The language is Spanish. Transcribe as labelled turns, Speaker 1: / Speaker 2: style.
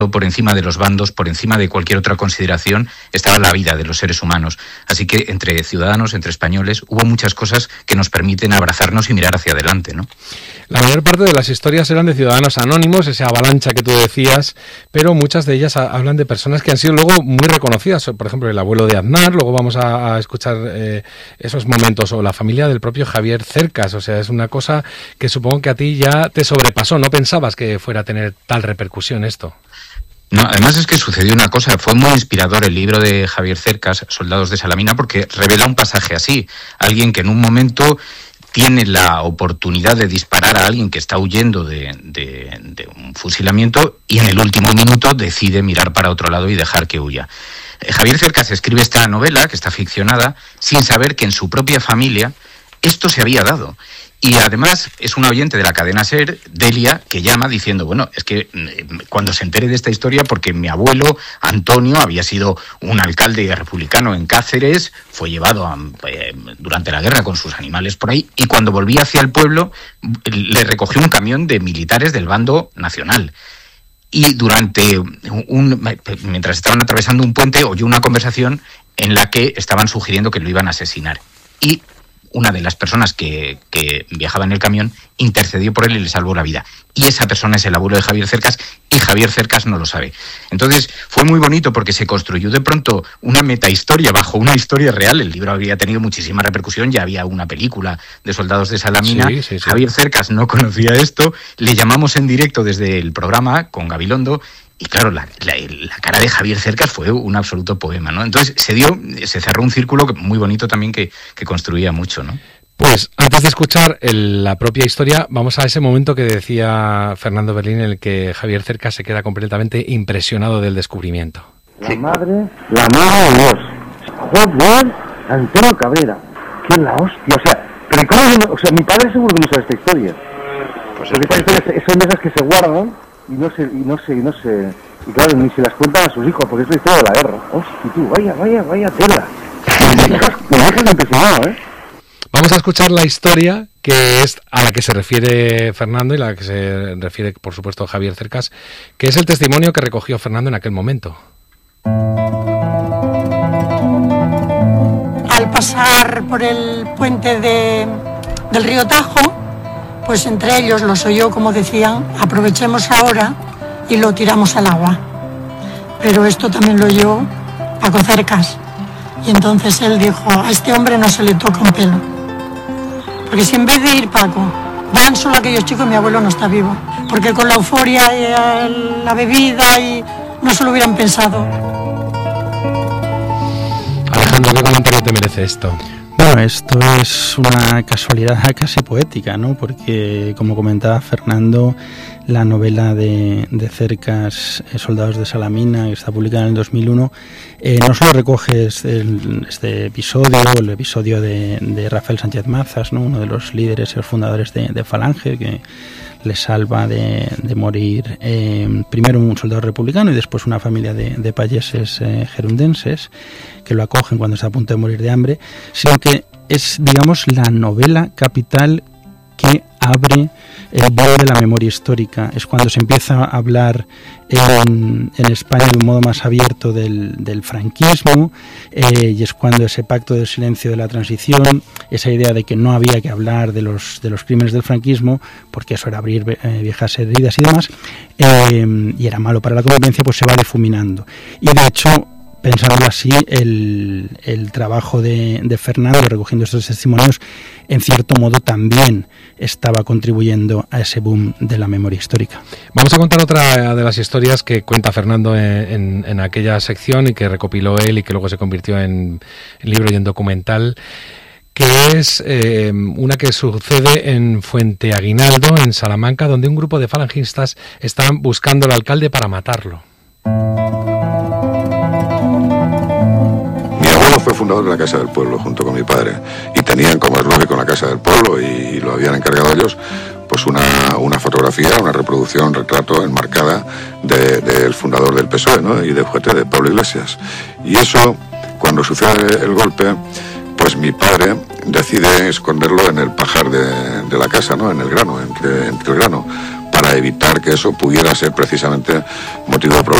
Speaker 1: por encima de los bandos, por encima de cualquier otra consideración, estaba la vida de los seres humanos. Así que entre ciudadanos, entre españoles, hubo muchas cosas que nos permiten abrazarnos y mirar hacia adelante, ¿no?
Speaker 2: La mayor parte de las historias eran de ciudadanos anónimos, esa avalancha que tú decías, pero muchas de ellas hablan de personas que han sido luego muy reconocidas. Por ejemplo, el abuelo de Aznar, luego vamos a escuchar esos momentos, o la familia del propio Javier Cercas. O sea, es una cosa que supongo que a ti ya te sobrepasó, no pensabas que fuera a tener tal repercusión esto.
Speaker 1: No, además es que sucedió una cosa, fue muy inspirador el libro de Javier Cercas, Soldados de Salamina, porque revela un pasaje así, alguien que en un momento tiene la oportunidad de disparar a alguien que está huyendo de un fusilamiento y en el último minuto decide mirar para otro lado y dejar que huya. Javier Cercas escribe esta novela, que está ficcionada, sin saber que en su propia familia esto se había dado. Y además es una oyente de la cadena SER, Delia, que llama diciendo, bueno, es que cuando se entere de esta historia, porque mi abuelo Antonio había sido un alcalde republicano en Cáceres, fue llevado durante la guerra con sus animales por ahí, y cuando volvía hacia el pueblo le recogió un camión de militares del bando nacional. Y mientras estaban atravesando un puente, oyó una conversación en la que estaban sugiriendo que lo iban a asesinar. Y una de las personas que viajaba en el camión intercedió por él y le salvó la vida. Y esa persona es el abuelo de Javier Cercas, y Javier Cercas no lo sabe. Entonces fue muy bonito porque se construyó de pronto una metahistoria bajo una historia real. El libro habría tenido muchísima repercusión, ya había una película de Soldados de Salamina. Sí. Javier Cercas no conocía esto, le llamamos en directo desde el programa con Gabilondo. Y claro, la cara de Javier Cercas fue un absoluto poema, ¿no? Entonces se cerró un círculo muy bonito también que construía mucho, ¿no?
Speaker 2: Pues antes de escuchar la propia historia, vamos a ese momento que decía Fernando Berlín, en el que Javier Cercas se queda completamente impresionado del descubrimiento.
Speaker 3: La madre de Dios. Joder, Antonio Cabrera. Que la hostia, pero ¿cómo? Mi padre seguro que no sabe esta historia. Pues porque esta historia son esas que se guardan y no se, y claro, ni se las cuentan a sus hijos, porque es la historia de la guerra. Hostia, tú, vaya tela. Me dejas impresionado, ¿eh?
Speaker 2: Vamos a escuchar la historia que es a la que se refiere Fernando y a la que se refiere, por supuesto, Javier Cercas, que es el testimonio que recogió Fernando en aquel momento.
Speaker 4: Al pasar por el puente del río Tajo, pues entre ellos los oyó, como decían, aprovechemos ahora y lo tiramos al agua. Pero esto también lo oyó Paco Cercas. Y entonces él dijo, a este hombre no se le toca un pelo. Porque si en vez de ir Paco, van solo aquellos chicos, mi abuelo no está vivo. Porque con la euforia y la bebida y no se lo hubieran pensado.
Speaker 2: Alejandro, ¿qué comentario te merece esto?
Speaker 5: Bueno, esto es una casualidad casi poética, ¿no? Porque, como comentaba Fernando, la novela de Cercas, Soldados de Salamina, que está publicada en el 2001, no solo recoge este episodio, el episodio de Rafael Sánchez Mazas, ¿no? Uno de los líderes y los fundadores de Falange, que le salva de morir primero un soldado republicano y después una familia de payeses gerundenses que lo acogen cuando está a punto de morir de hambre, sino que es, digamos, la novela capital que abre el vuelo de la memoria histórica. Es cuando se empieza a hablar en España de un modo más abierto del franquismo, y es cuando ese pacto del silencio de la transición, esa idea de que no había que hablar de los crímenes del franquismo, porque eso era abrir viejas heridas y demás, y era malo para la convivencia, pues se va difuminando. Y de hecho, pensándolo así, el trabajo de Fernando recogiendo estos testimonios, en cierto modo también estaba contribuyendo a ese boom de la memoria histórica.
Speaker 2: Vamos a contar otra de las historias que cuenta Fernando en aquella sección y que recopiló él y que luego se convirtió en libro y en documental, que es una que sucede en Fuente Aguinaldo, en Salamanca, donde un grupo de falangistas están buscando al alcalde para matarlo.
Speaker 6: Fue fundador de la Casa del Pueblo junto con mi padre y tenían, como es lógico, en la Casa del Pueblo y lo habían encargado ellos, pues una fotografía, una reproducción, un retrato enmarcada del fundador del PSOE, ¿no? Y de UGT, de Pablo Iglesias. Y eso, cuando sucede el golpe, pues mi padre decide esconderlo en el pajar de la casa, ¿no? En el grano, entre el grano, para evitar que eso pudiera ser precisamente motivo de problema.